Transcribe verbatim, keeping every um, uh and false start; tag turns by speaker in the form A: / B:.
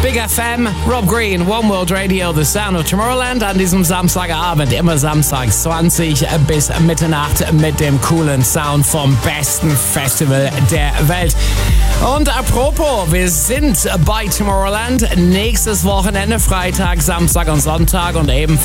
A: Big F M, Rob Green, One World Radio, The Sound of Tomorrowland an diesem Samstagabend, immer samstags zwanzig bis Mitternacht mit dem coolen Sound vom besten Festival der Welt. Und apropos, wir sind bei Tomorrowland nächstes Wochenende, Freitag, Samstag und Sonntag und ebenfalls